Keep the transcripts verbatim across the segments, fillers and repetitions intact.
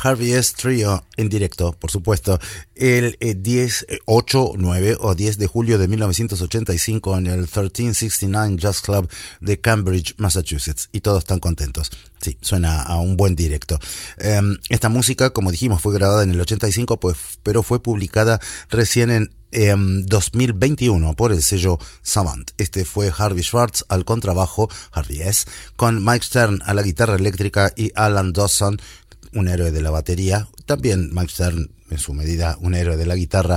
Harvey S. Trio en directo, por supuesto, el eh, diez, ocho, nueve o diez de julio de mil novecientos ochenta y cinco en el trece sesenta y nueve Jazz Club de Cambridge, Massachusetts. Y todos están contentos. Sí, suena a un buen directo. Um, esta música, como dijimos, fue grabada en el ochenta y cinco, pues, pero fue publicada recién en En dos mil veintiuno por el sello Savant. Este fue Harvey Schwartz al contrabajo, Harvey S., con Mike Stern a la guitarra eléctrica y Alan Dawson, un héroe de la batería. También Mike Stern, en su medida, un héroe de la guitarra,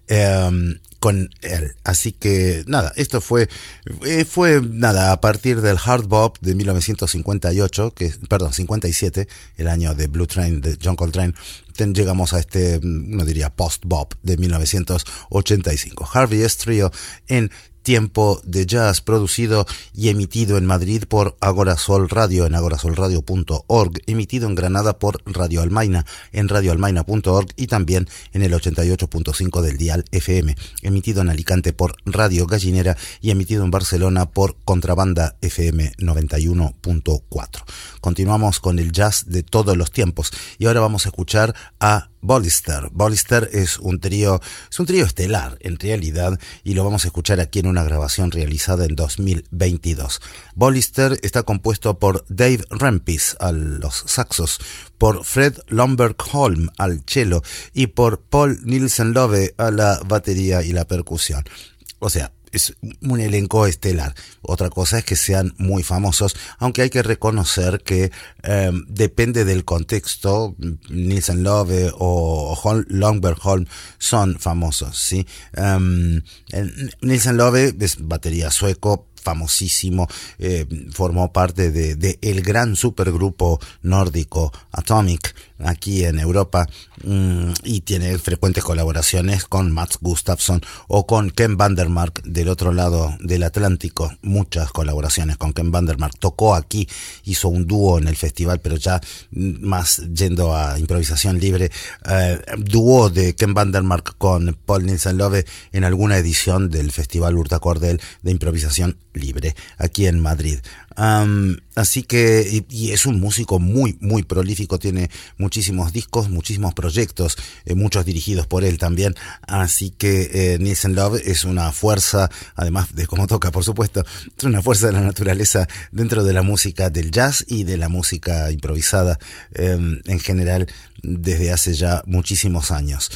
eh, con él. Así que, nada, esto fue, eh, fue, nada, a partir del hard bop de mil novecientos cincuenta y ocho, que, perdón, cincuenta y siete, el año de Blue Train, de John Coltrane. Llegamos a este, uno diría, post-bop de mil novecientos ochenta y cinco. Harvey S. Trio en Tiempo de Jazz, producido y emitido en Madrid por Agora Sol Radio en agorasolradio punto org, emitido en Granada por Radio Almaina en radioalmaina punto org y también en el ochenta y ocho punto cinco del dial F M, emitido en Alicante por Radio Gallinera y emitido en Barcelona por Contrabanda F M noventa y uno punto cuatro. Continuamos con el jazz de todos los tiempos y ahora vamos a escuchar a Bollister. Bollister es un trío, es un trío estelar en realidad, y lo vamos a escuchar aquí en una grabación realizada en dos mil veintidós. Bollister está compuesto por Dave Rempis a los saxos, por Fred Lomberg-Holm al cello y por Paul Nielsen-Love a la batería y la percusión. O sea, es un elenco estelar. Otra cosa es que sean muy famosos, aunque hay que reconocer que eh, depende del contexto. Nielsen-Love o Lomberg-Holm son famosos, ¿sí? Um, Nielsen-Love es batería sueco, famosísimo, eh, formó parte de, de el gran supergrupo nórdico Atomic aquí en Europa, mmm, y tiene frecuentes colaboraciones con Mats Gustafsson o con Ken Vandermark del otro lado del Atlántico. Muchas colaboraciones con Ken Vandermark. Tocó aquí, hizo un dúo en el festival, pero ya más yendo a improvisación libre, eh, dúo de Ken Vandermark con Paul Nielsen-Love en alguna edición del Festival Hurtacordel de improvisación libre aquí en Madrid. Um, así que, y, y es un músico muy, muy prolífico, tiene muchísimos discos, muchísimos proyectos, eh, muchos dirigidos por él también, así que eh, Nielsen-Love es una fuerza, además de cómo toca, por supuesto, es una fuerza de la naturaleza dentro de la música del jazz y de la música improvisada eh, en general, desde hace ya muchísimos años.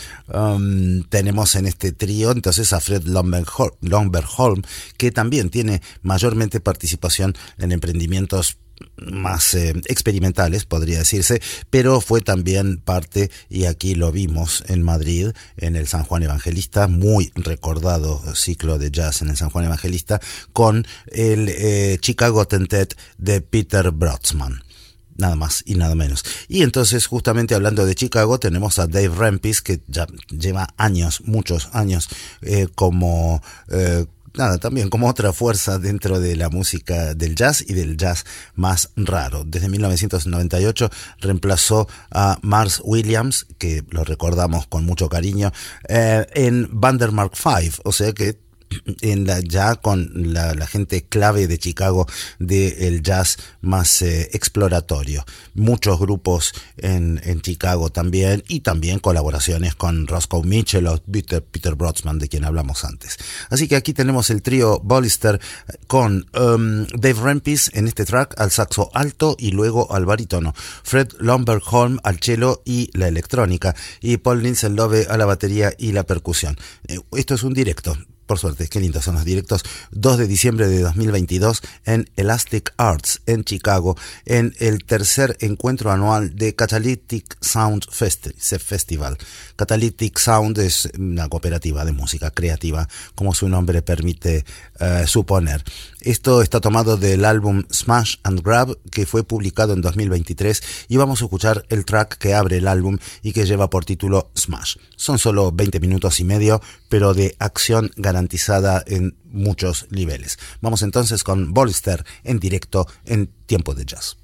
Um, tenemos en este trío entonces a Fred Lomberg-Holm, que también tiene mayormente participación en emprendimientos más eh, experimentales, podría decirse, pero fue también parte, y aquí lo vimos en Madrid, en el San Juan Evangelista, muy recordado ciclo de jazz en el San Juan Evangelista, con el eh, Chicago Tentet de Peter Brotzmann. Nada más y nada menos. Y entonces, justamente hablando de Chicago, tenemos a Dave Rempis, que ya lleva años, muchos años, eh, como... Eh, Nada, también como otra fuerza dentro de la música del jazz y del jazz más raro. Desde mil novecientos noventa y ocho reemplazó a Mars Williams, que lo recordamos con mucho cariño, eh, en Vandermark cinco, o sea que en la, ya con la, la gente clave de Chicago del jazz más eh, exploratorio. Muchos grupos en, en Chicago también, y también colaboraciones con Roscoe Mitchell o Peter, Peter Brotzmann, de quien hablamos antes. Así que aquí tenemos el trío Bollister con um, Dave Rempis en este track al saxo alto y luego al barítono, Fred Lomberg-Holm al cello y la electrónica, y Paul Nielsen-Love a la batería y la percusión. Eh, esto es un directo. Por suerte, qué lindos son los directos. dos de diciembre de dos mil veintidós en Elastic Arts en Chicago, en el tercer encuentro anual de Catalytic Sound Festi- Festival. Catalytic Sound es una cooperativa de música creativa, como su nombre permite uh, suponer. Esto está tomado del álbum Smash and Grab, que fue publicado en dos mil veintitrés, y vamos a escuchar el track que abre el álbum y que lleva por título Smash. Son solo veinte minutos y medio, pero de acción garantizada en muchos niveles. Vamos entonces con Bollister en directo en Tiempo de Jazz.